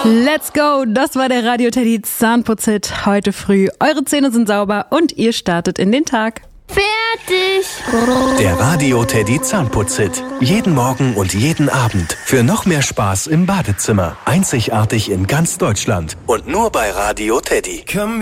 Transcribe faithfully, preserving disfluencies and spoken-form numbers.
Let's go, das war der Radio Teddy Zahnputz-Hit heute früh. Eure Zähne sind sauber und ihr startet in den Tag. Fertig! Der Radio Teddy Zahnputz-Hit. Jeden Morgen und jeden Abend. Für noch mehr Spaß im Badezimmer. Einzigartig in ganz Deutschland. Und nur bei Radio Teddy.